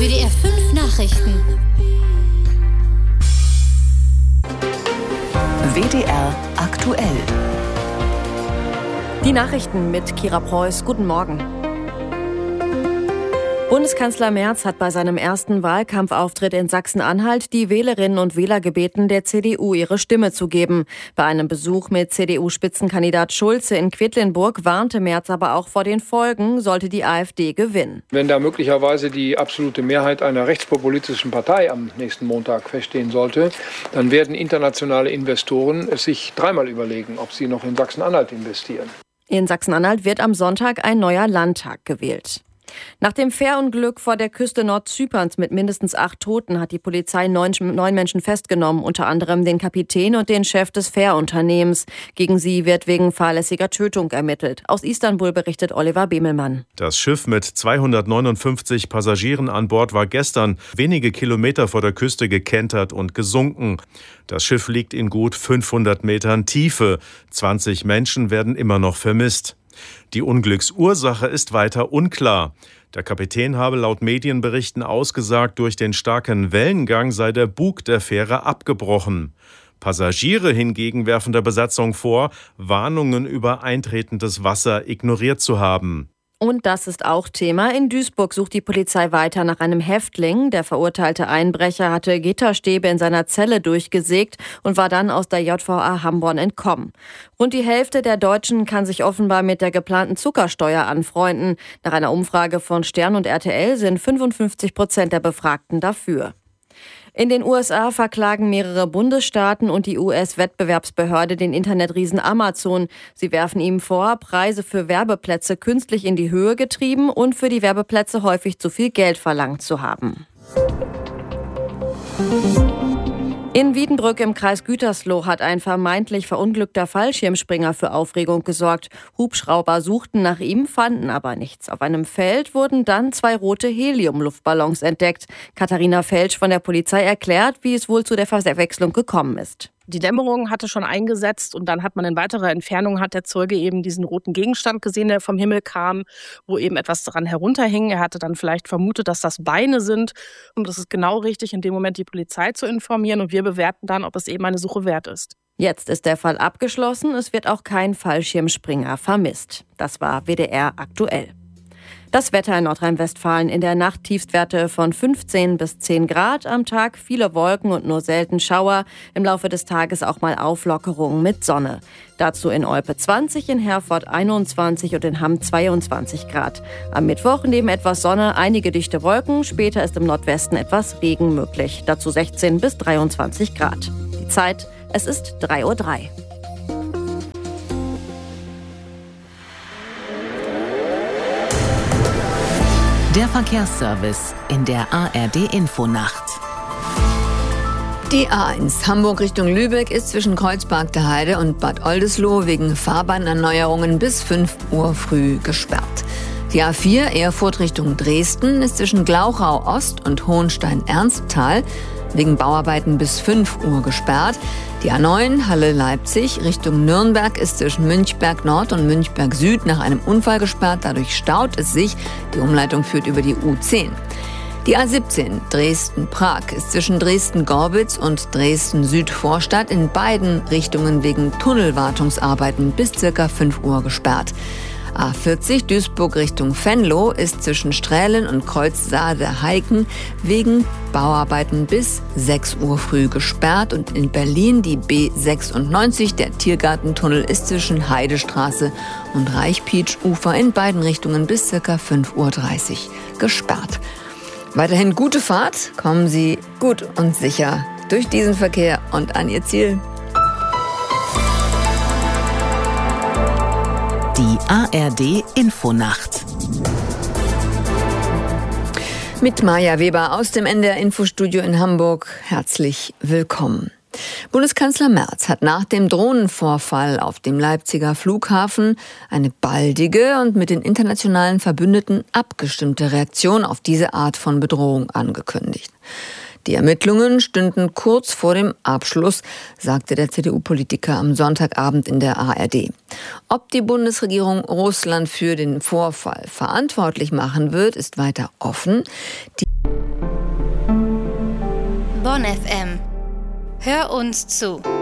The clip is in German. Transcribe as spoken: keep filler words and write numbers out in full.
W D R fünf Nachrichten. W D R aktuell. Die Nachrichten mit Kira Preuß. Guten Morgen. Bundeskanzler Merz hat bei seinem ersten Wahlkampfauftritt in Sachsen-Anhalt die Wählerinnen und Wähler gebeten, der C D U ihre Stimme zu geben. Bei einem Besuch mit C D U-Spitzenkandidat Schulze in Quedlinburg warnte Merz aber auch vor den Folgen, sollte die AfD gewinnen. Wenn da möglicherweise die absolute Mehrheit einer rechtspopulistischen Partei am nächsten Montag feststehen sollte, dann werden internationale Investoren es sich dreimal überlegen, ob sie noch in Sachsen-Anhalt investieren. In Sachsen-Anhalt wird am Sonntag ein neuer Landtag gewählt. Nach dem Fährunglück vor der Küste Nordzyperns mit mindestens acht Toten hat die Polizei neun, neun Menschen festgenommen, unter anderem den Kapitän und den Chef des Fährunternehmens. Gegen sie wird wegen fahrlässiger Tötung ermittelt. Aus Istanbul berichtet Oliver Bemelmann. Das Schiff mit zweihundertneunundfünfzig Passagieren an Bord war gestern wenige Kilometer vor der Küste gekentert und gesunken. Das Schiff liegt in gut fünfhundert Metern Tiefe. zwanzig Menschen werden immer noch vermisst. Die Unglücksursache ist weiter unklar. Der Kapitän habe laut Medienberichten ausgesagt, durch den starken Wellengang sei der Bug der Fähre abgebrochen. Passagiere hingegen werfen der Besatzung vor, Warnungen über eintretendes Wasser ignoriert zu haben. Und das ist auch Thema. In Duisburg sucht die Polizei weiter nach einem Häftling. Der verurteilte Einbrecher hatte Gitterstäbe in seiner Zelle durchgesägt und war dann aus der J V A Hamborn entkommen. Rund die Hälfte der Deutschen kann sich offenbar mit der geplanten Zuckersteuer anfreunden. Nach einer Umfrage von Stern und R T L sind fünfundfünfzig Prozent der Befragten dafür. In den U S A verklagen mehrere Bundesstaaten und die U S-Wettbewerbsbehörde den Internetriesen Amazon. Sie werfen ihm vor, Preise für Werbeplätze künstlich in die Höhe getrieben und für die Werbeplätze häufig zu viel Geld verlangt zu haben. In Wiedenbrück im Kreis Gütersloh hat ein vermeintlich verunglückter Fallschirmspringer für Aufregung gesorgt. Hubschrauber suchten nach ihm, fanden aber nichts. Auf einem Feld wurden dann zwei rote Heliumluftballons entdeckt. Katharina Felsch von der Polizei erklärt, wie es wohl zu der Verwechslung gekommen ist. Die Dämmerung hatte schon eingesetzt und dann hat man in weiterer Entfernung, hat der Zeuge eben diesen roten Gegenstand gesehen, der vom Himmel kam, wo eben etwas dran herunterhing. Er hatte dann vielleicht vermutet, dass das Beine sind und es ist genau richtig, in dem Moment die Polizei zu informieren und wir bewerten dann, ob es eben eine Suche wert ist. Jetzt ist der Fall abgeschlossen, es wird auch kein Fallschirmspringer vermisst. Das war W D R aktuell. Das Wetter in Nordrhein-Westfalen: in der Nacht Tiefstwerte von fünfzehn bis zehn Grad, am Tag viele Wolken und nur selten Schauer, im Laufe des Tages auch mal Auflockerungen mit Sonne. Dazu in Olpe zwanzig, in Herford einundzwanzig und in Hamm zweiundzwanzig Grad. Am Mittwoch neben etwas Sonne einige dichte Wolken, später ist im Nordwesten etwas Regen möglich. Dazu sechzehn bis dreiundzwanzig Grad. Die Zeit, es ist drei Uhr drei. Der Verkehrsservice in der A R D-Infonacht. Die A eins Hamburg Richtung Lübeck ist zwischen Kreuzberg der Heide und Bad Oldesloe wegen Fahrbahnerneuerungen bis fünf Uhr früh gesperrt. Die A vier Erfurt Richtung Dresden ist zwischen Glauchau Ost und Hohenstein-Ernsthal wegen Bauarbeiten bis fünf Uhr gesperrt. Die A neun Halle-Leipzig Richtung Nürnberg ist zwischen Münchberg Nord und Münchberg Süd nach einem Unfall gesperrt. Dadurch staut es sich. Die Umleitung führt über die U zehn. Die A siebzehn Dresden-Prag ist zwischen Dresden-Gorbitz und Dresden-Südvorstadt in beiden Richtungen wegen Tunnelwartungsarbeiten bis ca. fünf Uhr gesperrt. A vierzig Duisburg Richtung Venlo ist zwischen Strählen und Kreuzsade-Heiken wegen Bauarbeiten bis sechs Uhr früh gesperrt. Und in Berlin die B sechsundneunzig, der Tiergartentunnel, ist zwischen Heidestraße und Reichpietsch-Ufer in beiden Richtungen bis ca. fünf Uhr dreißig gesperrt. Weiterhin gute Fahrt, kommen Sie gut und sicher durch diesen Verkehr und an Ihr Ziel. Die A R D-Infonacht. Mit Maja Weber aus dem N D R-Infostudio in Hamburg. Herzlich willkommen. Bundeskanzler Merz hat nach dem Drohnenvorfall auf dem Leipziger Flughafen eine baldige und mit den internationalen Verbündeten abgestimmte Reaktion auf diese Art von Bedrohung angekündigt. Die Ermittlungen stünden kurz vor dem Abschluss, sagte der C D U-Politiker am Sonntagabend in der A R D. Ob die Bundesregierung Russland für den Vorfall verantwortlich machen wird, ist weiter offen. Die Bonn F M. Hör uns zu.